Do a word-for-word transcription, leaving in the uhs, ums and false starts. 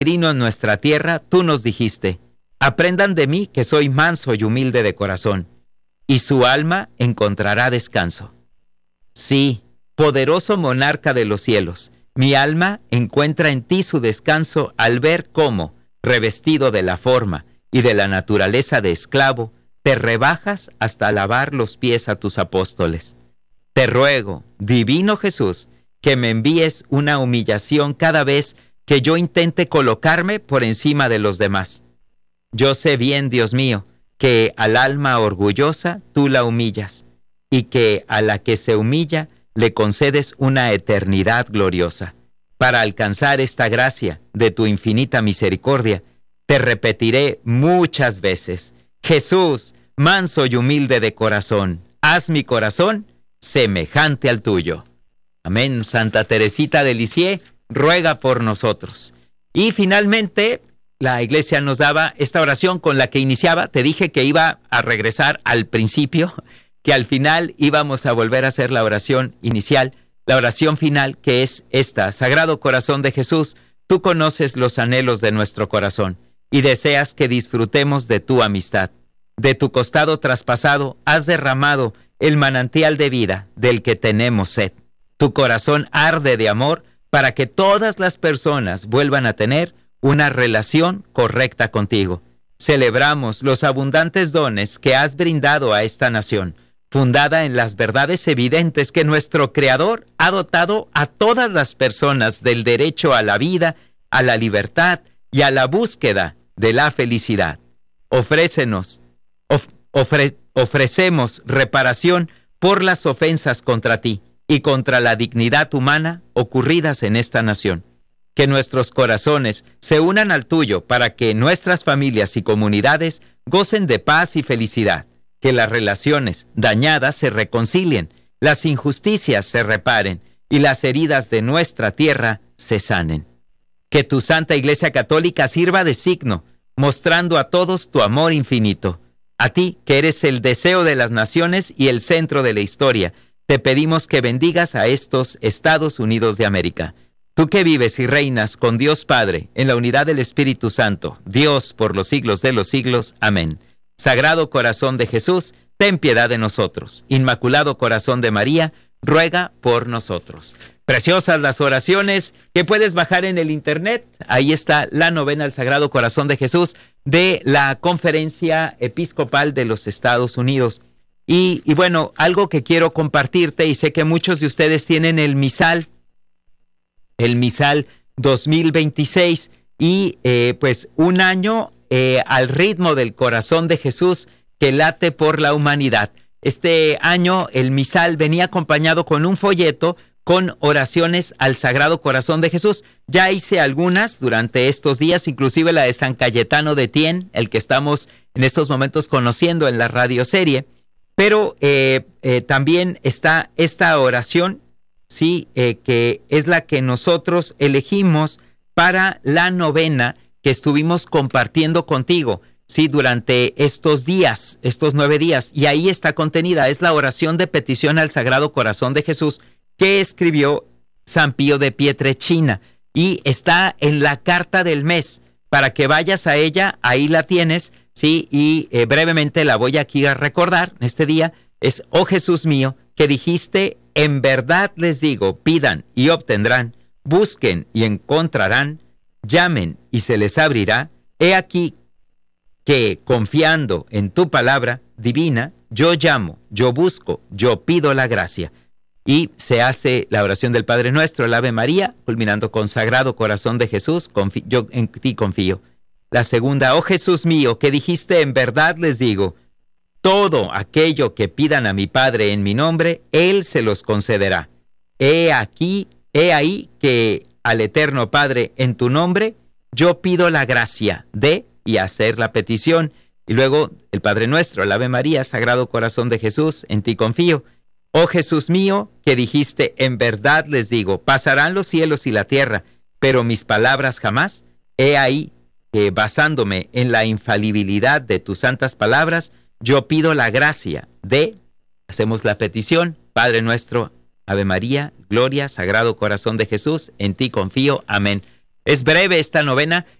en nuestra tierra, tú nos dijiste, aprendan de mí que soy manso y humilde de corazón, y su alma encontrará descanso. Sí, poderoso monarca de los cielos, mi alma encuentra en ti su descanso al ver cómo, revestido de la forma y de la naturaleza de esclavo, te rebajas hasta lavar los pies a tus apóstoles. Te ruego, divino Jesús, que me envíes una humillación cada vez que yo intente colocarme por encima de los demás. Yo sé bien, Dios mío, que al alma orgullosa tú la humillas, y que a la que se humilla le concedes una eternidad gloriosa. Para alcanzar esta gracia de tu infinita misericordia, te repetiré muchas veces, Jesús, manso y humilde de corazón, haz mi corazón semejante al tuyo. Amén. Santa Teresita de Lisieux ruega por nosotros. Y finalmente, la iglesia nos daba esta oración con la que iniciaba. Te dije que iba a regresar al principio, que al final íbamos a volver a hacer la oración inicial, la oración final, que es esta: Sagrado Corazón de Jesús, tú conoces los anhelos de nuestro corazón y deseas que disfrutemos de tu amistad. De tu costado traspasado has derramado el manantial de vida del que tenemos sed. Tu corazón arde de amor para que todas las personas vuelvan a tener una relación correcta contigo. Celebramos los abundantes dones que has brindado a esta nación, fundada en las verdades evidentes que nuestro Creador ha dotado a todas las personas del derecho a la vida, a la libertad y a la búsqueda de la felicidad. Ofrécenos, of, ofre, ofrecemos reparación por las ofensas contra ti y contra la dignidad humana ocurridas en esta nación. Que nuestros corazones se unan al tuyo para que nuestras familias y comunidades gocen de paz y felicidad. Que las relaciones dañadas se reconcilien, las injusticias se reparen y las heridas de nuestra tierra se sanen. Que tu Santa Iglesia Católica sirva de signo, mostrando a todos tu amor infinito. A ti, que eres el deseo de las naciones y el centro de la historia, te pedimos que bendigas a estos Estados Unidos de América. Tú que vives y reinas con Dios Padre, en la unidad del Espíritu Santo, Dios por los siglos de los siglos. Amén. Sagrado Corazón de Jesús, ten piedad de nosotros. Inmaculado Corazón de María, ruega por nosotros. Preciosas las oraciones que puedes bajar en el internet. Ahí está la novena al Sagrado Corazón de Jesús de la Conferencia Episcopal de los Estados Unidos. Y, y bueno, algo que quiero compartirte, y sé que muchos de ustedes tienen el misal, el misal dos mil veintiséis, y eh, pues un año eh, al ritmo del corazón de Jesús que late por la humanidad. Este año el misal venía acompañado con un folleto con oraciones al Sagrado Corazón de Jesús. Ya hice algunas durante estos días, inclusive la de San Cayetano de Tien, el que estamos en estos momentos conociendo en la radioserie. Pero eh, eh, también está esta oración, sí, eh, que es la que nosotros elegimos para la novena que estuvimos compartiendo contigo, sí, durante estos días, estos nueve días. Y ahí está contenida, es la oración de petición al Sagrado Corazón de Jesús que escribió San Pío de Pietrelcina, y está en la carta del mes, para que vayas a ella, ahí la tienes, sí, y eh, brevemente la voy aquí a recordar este día. Es: oh Jesús mío, que dijiste, en verdad les digo, pidan y obtendrán, busquen y encontrarán, llamen y se les abrirá. He aquí que, confiando en tu palabra divina, yo llamo, yo busco, yo pido la gracia. Y se hace la oración del Padre Nuestro, el Ave María, culminando con Sagrado Corazón de Jesús, confi- yo en ti confío. La segunda: oh Jesús mío, que dijiste, en verdad les digo, todo aquello que pidan a mi Padre en mi nombre, Él se los concederá. He aquí, he ahí que al Eterno Padre en tu nombre, yo pido la gracia de y hacer la petición. Y luego el Padre Nuestro, el Ave María, Sagrado Corazón de Jesús, en ti confío. Oh Jesús mío, que dijiste, en verdad les digo, pasarán los cielos y la tierra, pero mis palabras jamás. He ahí que, basándome en la infalibilidad de tus santas palabras, yo pido la gracia de, hacemos la petición, Padre Nuestro, Ave María, Gloria, Sagrado Corazón de Jesús, en ti confío. Amén. Es breve esta novena